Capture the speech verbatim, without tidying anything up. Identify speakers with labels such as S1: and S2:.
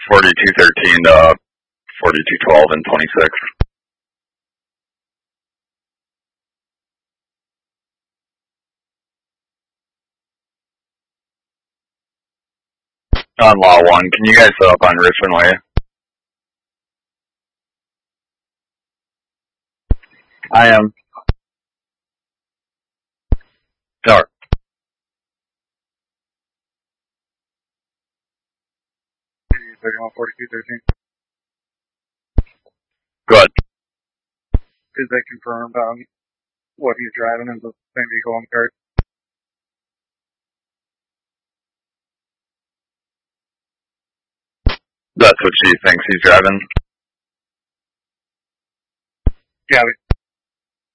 S1: forty-two thirteen to forty-two twelve and twenty-six. On Law one, can you guys set up on Richmond Way? I am. Start.
S2: thirty-one forty-two thirteen.
S1: Good.
S2: Is they confirmed on what he's driving is the same vehicle on the card?
S1: That's what she thinks he's driving.
S2: Yeah, we